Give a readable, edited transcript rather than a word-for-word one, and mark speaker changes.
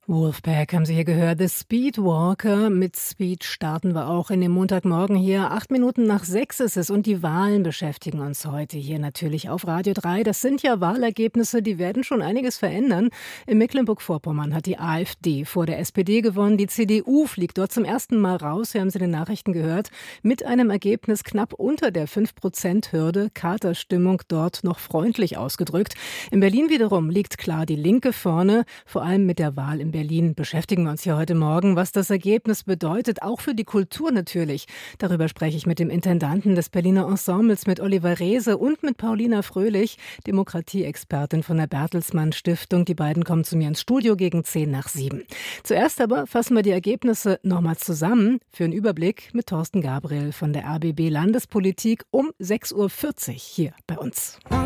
Speaker 1: Wolfpack haben Sie hier gehört, The Speedwalker. Mit Speed starten wir auch in den Montagmorgen hier. 8 Minuten nach 6 ist es und die Wahlen beschäftigen uns heute hier natürlich auf Radio 3. Das sind ja Wahlergebnisse, die werden schon einiges verändern. In Mecklenburg-Vorpommern hat die AfD vor der SPD gewonnen. Die CDU fliegt dort zum ersten Mal raus, hier haben Sie den Nachrichten gehört, mit einem Ergebnis knapp unter der 5%-Hürde. Katerstimmung dort noch freundlich ausgedrückt. In Berlin wiederum liegt klar die Linke vorne, vor allem mit der Wahl in Berlin beschäftigen wir uns hier heute Morgen, was das Ergebnis bedeutet, auch für die Kultur natürlich. Darüber spreche ich mit dem Intendanten des Berliner Ensembles, mit Oliver Reese und mit Paulina Fröhlich, Demokratieexpertin von der Bertelsmann Stiftung. Die beiden kommen zu mir ins Studio gegen 6:50. Zuerst aber fassen wir die Ergebnisse nochmal zusammen für einen Überblick mit Thorsten Gabriel von der RBB Landespolitik um 6:40 Uhr hier bei uns.